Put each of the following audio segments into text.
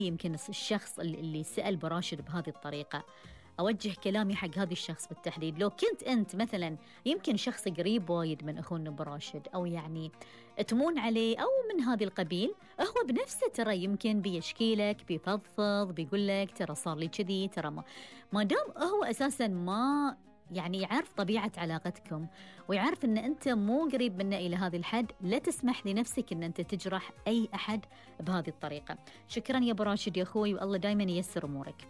يمكن الشخص اللي سأل براشد بهذه الطريقة، أوجه كلامي حق هذا الشخص بالتحديد. لو كنت أنت مثلا يمكن شخص قريب وايد من أخونا براشد، أو يعني تمون عليه أو من هذه القبيل، هو بنفسه ترى يمكن بيشكي لك، بيفضفض، بيقول لك ترى صار لي كذي، ترى ما دام هو أساسا ما يعني يعرف طبيعة علاقتكم ويعرف أن أنت مو قريب منه إلى هذا الحد، لا تسمح لنفسك أن أنت تجرح أي أحد بهذه الطريقة. شكرا يا براشد يا أخوي، والله دايما ييسر أمورك.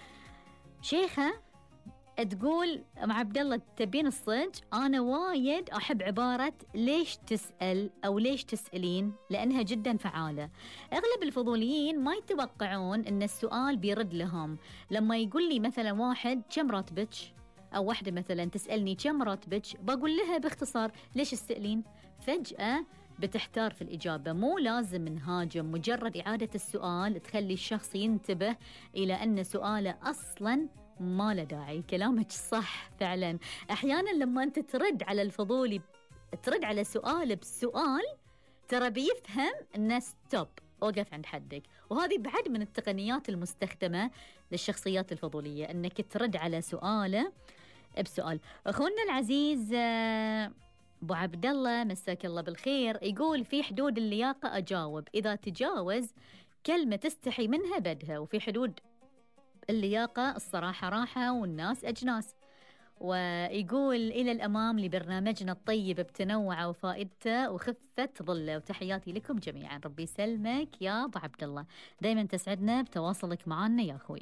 شيخة تقول مع عبد الله تبين الصدق، أنا وايد أحب عبارة ليش تسأل أو ليش تسألين، لأنها جدا فعالة. أغلب الفضوليين ما يتوقعون أن السؤال بيرد لهم. لما يقول لي مثلا واحد كم راتبك، أو واحدة مثلا تسألني كم راتبك، بقول لها باختصار ليش تسألين. فجأة بتحتار في الإجابة. مو لازم نهاجم، مجرد إعادة السؤال تخلي الشخص ينتبه إلى أن سؤاله أصلا ما له داعي. كلامك صح فعلا. أحيانا لما أنت ترد على الفضولي، ترد على سؤال بسؤال، ترى بيفهم الناس ستوب، وقف عند حدك. وهذه بعد من التقنيات المستخدمة للشخصيات الفضولية، أنك ترد على سؤاله بسؤال. أخونا العزيز أبو عبد الله مساك الله بالخير، يقول في حدود اللياقة أجاوب، إذا تجاوز كلمة تستحي منها بدها، وفي حدود اللياقة الصراحة راحة والناس أجناس. ويقول إلى الأمام لبرنامجنا الطيب بتنوعه وفائدته وخفة ظله، وتحياتي لكم جميعا. ربي يسلمك يا أبو عبد الله، دايما تسعدنا بتواصلك معنا يا أخوي.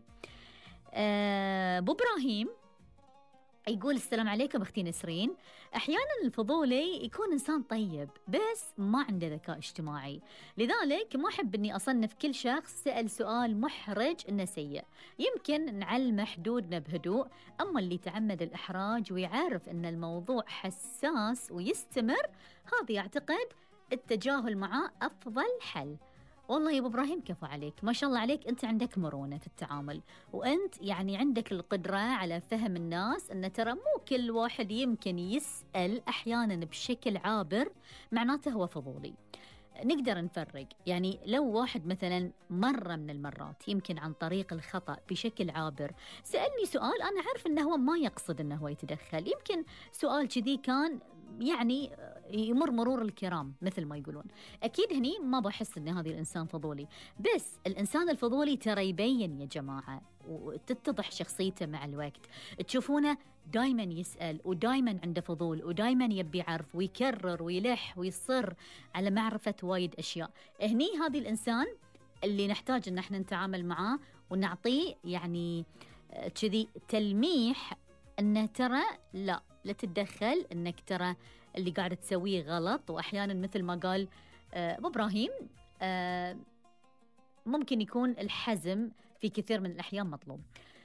أبو إبراهيم يقول السلام عليكم أختي نسرين، أحيانا الفضولي يكون إنسان طيب بس ما عنده ذكاء اجتماعي، لذلك ما أحب أني أصنف كل شخص سأل سؤال محرج إنه سيء. يمكن نعلم حدودنا بهدوء، أما اللي تعمد الإحراج ويعرف أن الموضوع حساس ويستمر، هذا يعتقد التجاهل معاه أفضل حل. والله يا أبو إبراهيم كفو عليك، ما شاء الله عليك، أنت عندك مرونة في التعامل، وأنت يعني عندك القدرة على فهم الناس، أن ترى مو كل واحد يمكن يسأل أحيانا بشكل عابر معناته هو فضولي. نقدر نفرق، يعني لو واحد مثلا مرة من المرات يمكن عن طريق الخطأ بشكل عابر سألني سؤال أنا عارف أنه هو ما يقصد أنه هو يتدخل، يمكن سؤال كذي كان يعني يمر مرور الكرام مثل ما يقولون، أكيد هني ما بحس أن هذا الإنسان فضولي. بس الإنسان الفضولي ترى يبين يا جماعة، وتتضح شخصيته مع الوقت، تشوفونه دايما يسأل ودايما عنده فضول ودايما يبي يعرف ويكرر ويلح ويصر على معرفة وايد أشياء. هني هذه الإنسان اللي نحتاج أن احنا نتعامل معاه ونعطيه يعني كذي تلميح أنه ترى لا تتدخل، أنك ترى اللي قاعد تسويه غلط. وأحيانا مثل ما قال أبو إبراهيم ممكن يكون الحزم في كثير من الأحيان مطلوب.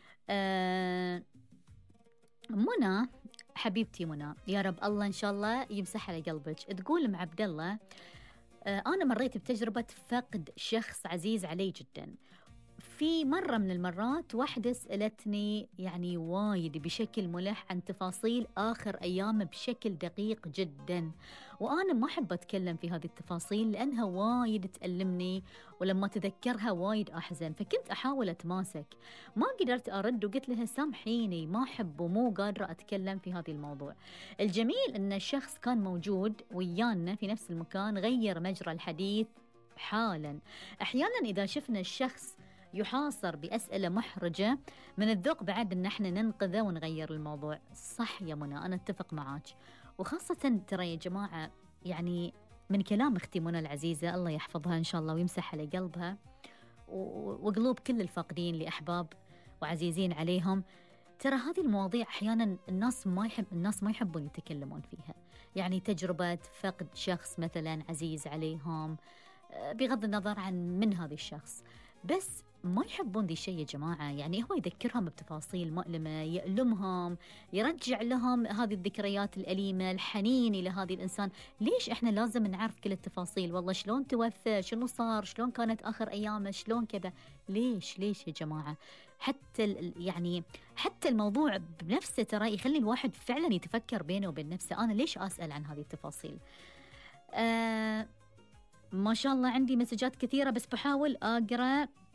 منى حبيبتي منى، يا رب الله إن شاء الله يمسح على قلبك، تقول مع عبد الله أنا مريت بتجربة فقد شخص عزيز علي جدا. في مرة من المرات واحدة سألتني يعني وايد بشكل ملح عن تفاصيل آخر أيام بشكل دقيق جدا، وأنا ما أحب أتكلم في هذه التفاصيل لأنها وايد تألمني، ولما تذكرها وايد أحزن. فكنت أحاول أتماسك، ما قدرت أرد وقلت لها سامحيني ما أحب ومو قادرة أتكلم في هذا الموضوع. الجميل أن الشخص كان موجود ويانا في نفس المكان، غير مجرى الحديث حالا. أحيانا إذا شفنا الشخص يحاصر بأسئلة محرجة من الذوق بعد أن احنا ننقذه ونغير الموضوع. صح يا منى، أنا أتفق معاك، وخاصة ترى يا جماعة يعني من كلام أختي منى العزيزة الله يحفظها إن شاء الله ويمسح على قلبها وقلوب كل الفاقدين لأحباب وعزيزين عليهم، ترى هذه المواضيع أحيانا الناس ما يحبون يتكلمون فيها. يعني تجربة فقد شخص مثلا عزيز عليهم بغض النظر عن من هذا الشخص، بس ما يحبون ذي الشيء يا جماعة. يعني هو يذكرهم بتفاصيل مؤلمة، يألمهم، يرجع لهم هذه الذكريات الأليمة، الحنين إلى هذه الإنسان. ليش إحنا لازم نعرف كل التفاصيل؟ والله شلون توفى، شنو صار، شلون كانت آخر أيامه، شلون كذا؟ ليش يا جماعة؟ يعني حتى الموضوع بنفسه ترى يخلي الواحد فعلا يتفكر بينه وبين نفسه، أنا ليش أسأل عن هذه التفاصيل؟ ما شاء الله عندي مسجات كثيرة بس بحاول أقرأ